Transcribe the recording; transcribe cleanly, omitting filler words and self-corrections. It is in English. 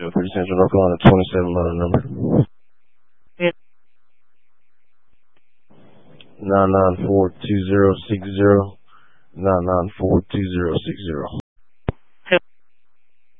3 Central North Carolina, 27 letter number. 9942060. 9942060.